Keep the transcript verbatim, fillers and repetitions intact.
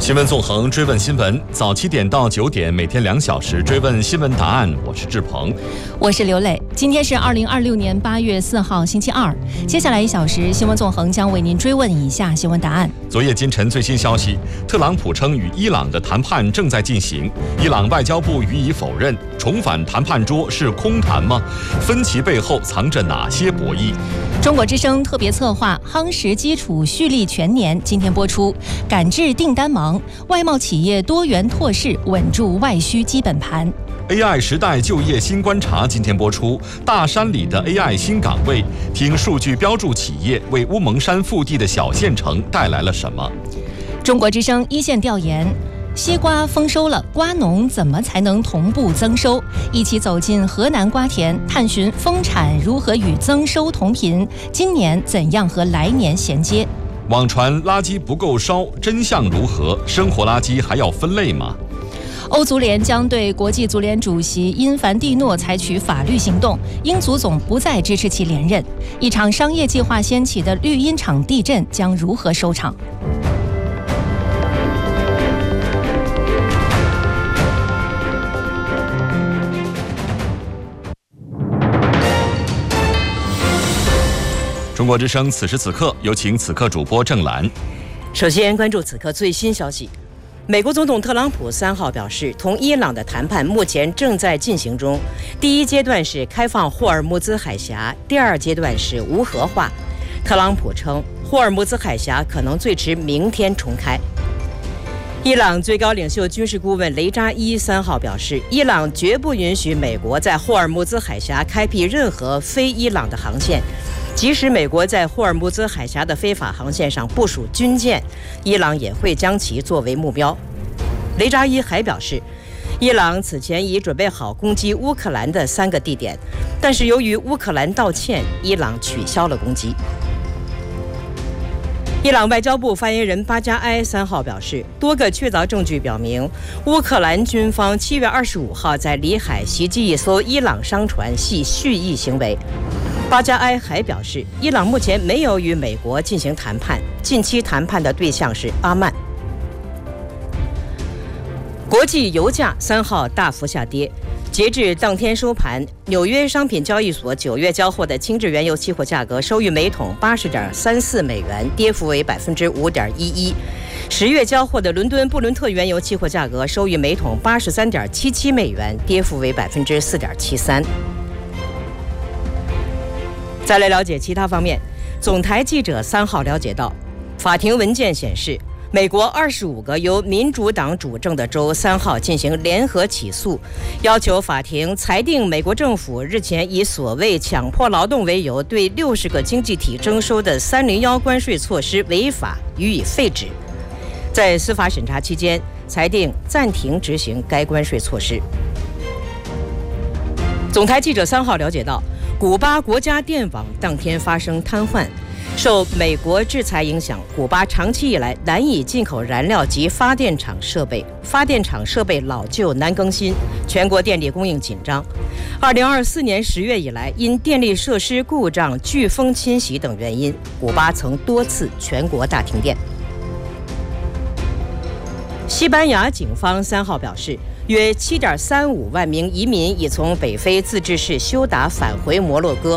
新闻纵横，追问新闻，早七点到九点，每天两小时追问新闻答案。我是志鹏， 我是刘磊。今天是二零二六年八月四号，星期二。接下来一小时，新闻纵横将为您追问以下新闻答案。 昨夜今晨最新消息，特朗普称与伊朗的谈判正在进行，伊朗外交部予以否认。重返谈判桌是空谈吗？分歧背后藏着哪些博弈？ 中国之声特别策划夯实基础蓄力全年今天播出，赶制订单忙，外贸企业多元拓市，稳住外需基本盘。 A I 时代就业新观察今天播出，大山里的 A I 新岗位，听数据标注企业为乌蒙山腹地的小县城带来了什么？ 中国之声一线调研，西瓜丰收了，瓜农怎么才能同步增收？一起走进河南瓜田，探寻丰产如何与增收同频，今年怎样和来年衔接？ 网传垃圾不够烧，真相如何？生活垃圾还要分类吗？ 欧足联将对国际足联主席因凡蒂诺采取法律行动，英足总不再支持其连任。一场商业计划掀起的绿茵场地震将如何收场？ 中国之声此时此刻，有请此刻主播郑兰。 首先关注此刻最新消息。美国总统特朗普三号表示，同伊朗的谈判目前正在进行中，第一阶段是开放霍尔木兹海峡，第二阶段是无核化。特朗普称，霍尔木兹海峡可能最迟明天重开。伊朗最高领袖军事顾问雷扎伊三号表示，伊朗绝不允许美国在霍尔木兹海峡开辟任何非伊朗的航线，即使美国在霍尔木兹海峡的非法航线上部署军舰，伊朗也会将其作为目标。雷扎伊还表示，伊朗此前已准备好攻击乌克兰的三个地点，但是由于乌克兰道歉，伊朗取消了攻击。伊朗外交部发言人巴加埃三号表示，多个确凿证据表明，乌克兰军方七月二十五号在里海袭击一艘伊朗商船系蓄意行为。巴加埃还表示，伊朗目前没有与美国进行谈判，近期谈判的对象是阿曼。国际油价三号大幅下跌，截至当天收盘，纽约商品交易所九月交货的轻质原油期货价格收于每桶八十点三四美元，跌幅为百分之五点一一。十月交货的伦敦布伦特原油期货价格收于每桶八十三点七七美元，跌幅为百分之四点七三。再来了解其他方面，总台记者三号了解到，法庭文件显示，美国二十五个由民主党主政的州三号进行联合起诉，要求法庭裁定美国政府日前以所谓强迫劳动为由对六十个经济体征收的三零一关税措施违法，予以废止。在司法审查期间，裁定暂停执行该关税措施。总台记者三号了解到，古巴国家电网当天发生瘫痪。受美国制裁影响，古巴长期以来难以进口燃料及发电厂设备，发电厂设备老旧难更新，全国电力供应紧张。二零二四年十月以来，因电力设施故障、飓风侵袭等原因，古巴曾多次全国大停电。西班牙警方三号表示，约七点三五万名移民已从北非自治市休达返回摩洛哥。